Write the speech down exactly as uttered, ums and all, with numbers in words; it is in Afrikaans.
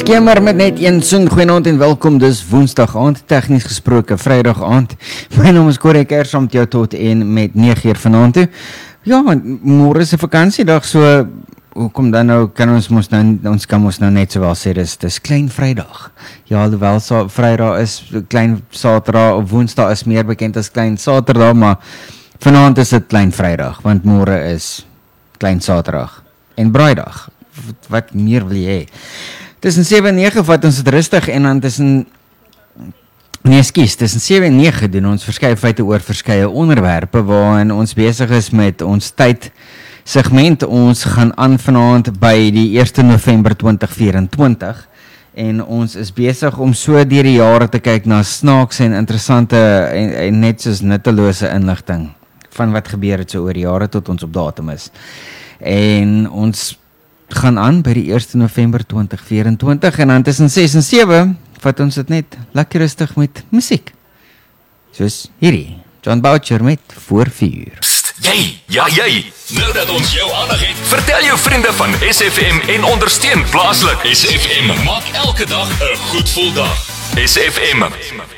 Skemer met net een soen, goeienaand en welkom, dis woensdag aand, tegnies gesproke, vrydag aand. My naam is Corrie Kerr, saam met jou tot en met nege uur vanaand toe. Ja, môre is 'n vakansiedag, so hoekom dan nou, kan ons mos nou, ons kan ons nou net so wel sê, dis, dis klein vrydag. Ja, alhoewel sa, vrydag is, klein saterdag, of woensdag is meer bekend as klein saterdag, maar vanaand is dit klein vrydag, want môre is klein saterdag. En braaidag, wat meer wil jy hê? Tussen sewe en nege vat ons het rustig en dan tussen, nee skies, tussen sewe en nege doen ons verskeie feite oor verskeie onderwerpe waarin ons besig is met ons tyd segment. Ons gaan aan vanaand by die eerste November twintig vyf-en-twintig en ons is besig om so deur die jare te kyk na snaakse en interessante en, en net soos nuttelose inligting van wat gebeur het so oor jare tot ons op datum is. En ons gaan aan by die eerste November twintig vyf-en-twintig en dan tussen ses en sewe vat ons dit net lekker rustig met musiek. Soos hierdie, John Boucher met Voor Vuur. Psst, jy, ja jy, nou dat ons jou aandag het, vertel jou vriende van S F M en ondersteun plaaslik. S F M maak elke dag 'n goed gevoel dag. S F M.